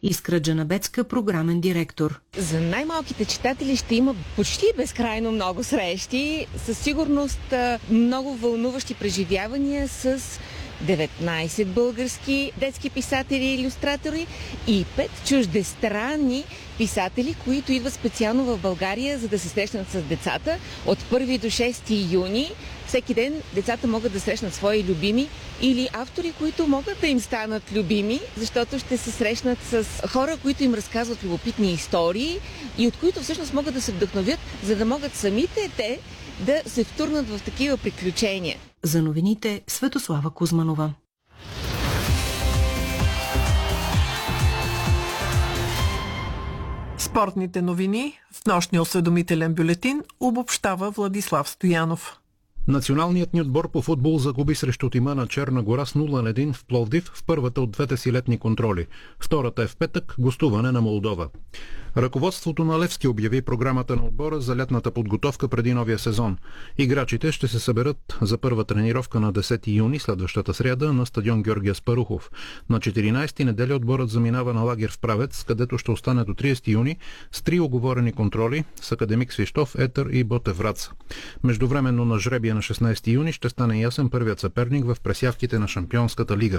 Искра Джанабецка, програмен директор. За най-малките читатели ще има почти безкрайно много срещи. Със сигурност много вълнуващи преживявания с 19 български детски писатели и илюстратори и 5 чуждестранни писатели, които идват специално в България, за да се срещнат с децата. От 1 до 6 юни всеки ден децата могат да срещнат свои любими или автори, които могат да им станат любими, защото ще се срещнат с хора, които им разказват любопитни истории и от които всъщност могат да се вдъхновят, за да могат самите те да се втурнат в такива приключения. За новините Светослава Кузманова. Спортните новини в нощния осведомителен бюлетин обобщава Владислав Стоянов. Националният ни отбор по футбол загуби срещу тима на Черна гора с 0-1 в Пловдив в първата от двете си летни контроли. Втората е в петък, гостуване на Молдова. Ръководството на Левски обяви програмата на отбора за летната подготовка преди новия сезон. Играчите ще се съберат за първа тренировка на 10 юни, следващата сряда, на стадион Георгия Спарухов. На 14 неделя отборът заминава на лагер в Правец, където ще остане до 30 юни с 3 уговорени контроли с Академик Свищов, Етър и Ботев Враца. Междувременно на жребия на 16 юни ще стане ясен първият съперник в пресявките на Шампионската лига.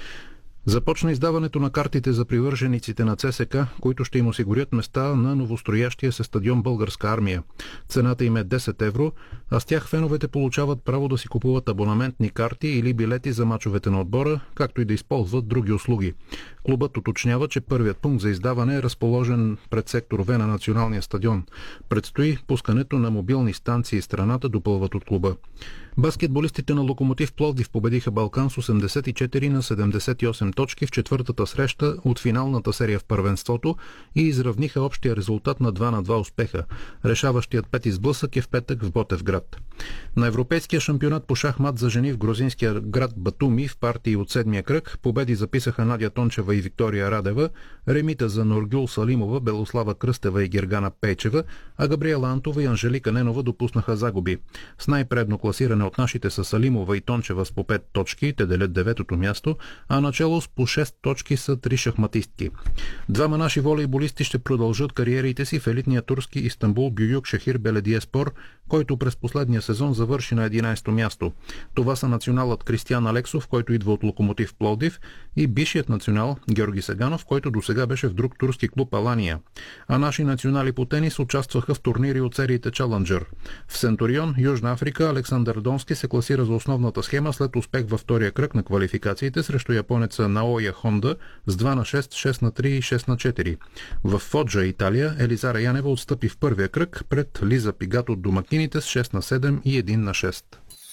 Започна издаването на картите за привържениците на ЦСК, които ще им осигурят места на новостроящия се стадион Българска армия. Цената им е 10 евро, а с тях феновете получават право да си купуват абонаментни карти или билети за мачовете на отбора, както и да използват други услуги. Клубът уточнява, че първият пункт за издаване е разположен пред сектор В на националния стадион. Предстои пускането на мобилни станции страната, допълват от клуба. Баскетболистите на Локомотив Пловдив победиха Балкан с 84 на 78 точки в четвъртата среща от финалната серия в първенството и изравниха общия резултат на 2-2 успеха. Решаващият пети сблъсък е в петък в Ботевград. На Европейския шампионат по шахмат за жени в грузинския град Батуми в партии от седмия кръг победи записаха Надя Тончева и Виктория Радева, ремита за Нургюл Салимова, Белослава Кръстева и Гергана Пейчева, а Габриела Антова и Анжелика Ненова допуснаха загуби. С най-предно класиране от нашите са Салимова и Тончева с по 5 точки, те делят 9-то място, а начало с по 6 точки са 3 шахматистки. Двама наши волейболисти ще продължат кариерите си в елитния турски Истанбул Бююк Шехир Беледиеспор, който през последния сезон завърши на 11-то място. Това са националът Кристиян Алексов, който идва от Локомотив Пловдив, и бившият национал Георги Сеганов, който досега беше в друг турски клуб Алания. А наши национали по тенис участваха в турнири от сериите Челенджър. В Сентурион, Южна Африка, Александър Донски се класира за основната схема след успех във втория кръг на квалификациите срещу японеца Наоя Хонда с 2-6, 6-3 и 6-4. В Фоджа, Италия, Елизара Янева отстъпи в първия кръг пред Лиза Пигат от домакините с 6-7 и 1-6.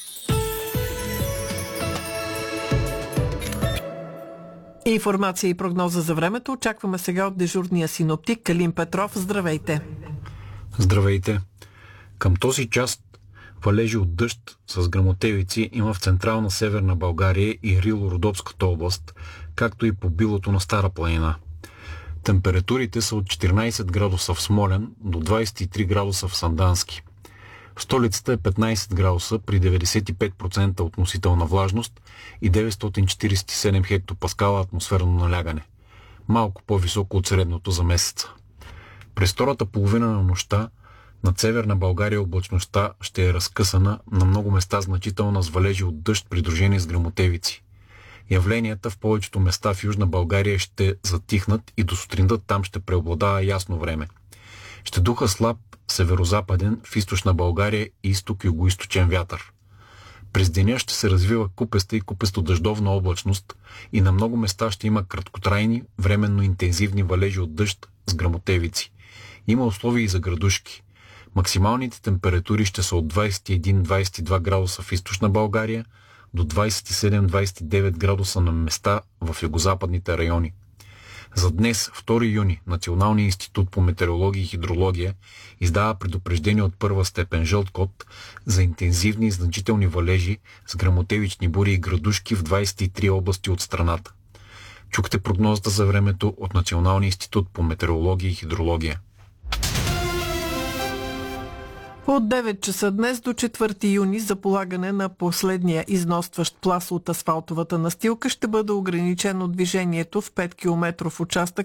Информация и прогноза за времето очакваме сега от дежурния синоптик Калин Петров. Здравейте! Здравейте! Към този час валежи от дъжд с гръмотевици има в централна северна България и Рило-Родопската област, както и по билото на Стара планина. Температурите са от 14 градуса в Смолян до 23 градуса в Сандански. В столицата е 15 градуса при 95% относителна влажност и 947 хектопаскала атмосферно налягане. Малко по-високо от средното за месеца. През втората половина на нощта над северна България облачността ще е разкъсана, на много места значителна с валежи от дъжд, придружени с гръмотевици. Явленията в повечето места в Южна България ще затихнат и до сутринта там ще преобладава ясно време. Ще духа слаб северозападен в източна България и изток-югоизточен вятър. През деня ще се развива купеста и купесто-дъждовна облачност и на много места ще има краткотрайни, временно интензивни валежи от дъжд с гръмотевици. Има условия и за градушки. Максималните температури ще са от 21-22 градуса в източна България до 27-29 градуса на места в югозападните райони. За днес, 2 юни, Националният институт по метеорология и хидрология издава предупреждение от първа степен жълт код за интензивни и значителни валежи с гръмотевични бури и градушки в 23 области от страната. Чухте прогнозата за времето от Националния институт по метеорология и хидрология. От 9 часа днес до 4 юни за полагане на последния изностващ пласт от асфалтовата настилка ще бъде ограничено движението в 5-километров участък